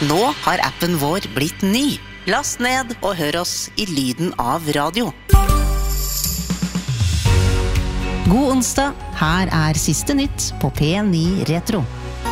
Nå har appen vår blitt ny. Last ned og hør oss i lyden av radio. God onsdag, her er siste nytt på P9 Retro.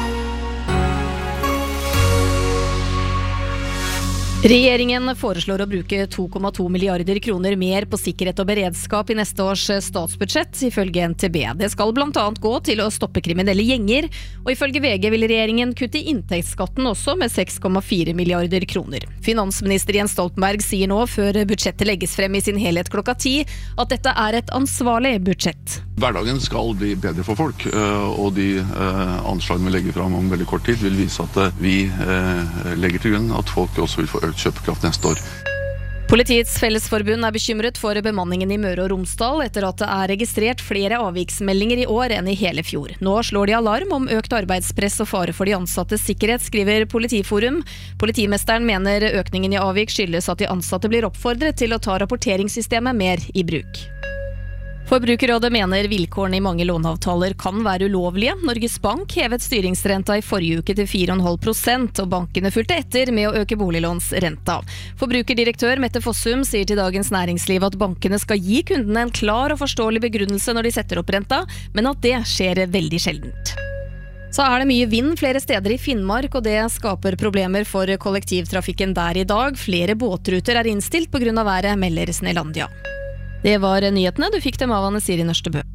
Regjeringen foreslår å bruke 2,2 milliarder kroner mer på sikkerhet og beredskap i neste års statsbudsjett, ifølge NTB. Det skal blant annet gå til å stoppe kriminelle gjenger, og ifølge VG vil regjeringen kutte inntektsskatten også med 6,4 milliarder kroner. Finansminister Jens Stoltenberg sier nå, før budsjettet legges frem i sin helhet klokka 10, at dette er et ansvarlig budsjett. Hverdagen skal bli bedre for folk, og de anslagene vi legger fram om veldig kort tid vil vise at vi legger til grunn at folk også vil få økt kjøpekraft neste år. Politiets Fellesforbund er bekymret for bemanningen i Møre og Romsdal etter at det er registrert flere avviksmeldinger i år enn i hele fjor. Nå slår de alarm om økt arbeidspress og fare for de ansattes sikkerhet, skriver Politiforum. Politimesteren mener økningen i avvik skyldes at de ansatte blir oppfordret til å ta rapporteringssystemet mer i bruk. Forbrukerrådet mener vilkårene i mange låneavtaler kan være ulovlige. Norges Bank hevet styringsrenta i forrige uke til 4,5%, og bankene fulgte etter med å øke boliglånsrenta. Forbrukerdirektør Mette Fossum sier til Dagens Næringsliv at bankene skal gi kundene en klar og forståelig begrunnelse når de setter opp renta, men at det skjer veldig sjeldent. Så er det mye vind flere steder i Finnmark, og det skaper problemer for kollektivtrafikken der i dag. Flere båtruter er innstilt på grunn av været, melder Snelandia. Det var nyhetene. Du fikk dem av Anne Siri Nørstebø.